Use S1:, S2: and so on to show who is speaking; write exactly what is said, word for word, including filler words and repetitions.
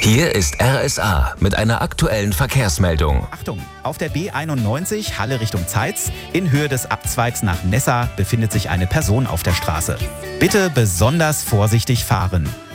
S1: Hier ist R S A mit einer aktuellen Verkehrsmeldung.
S2: Achtung, auf der B einundneunzig Halle Richtung Zeitz in Höhe des Abzweigs nach Nessa befindet sich eine Person auf der Straße. Bitte besonders vorsichtig fahren.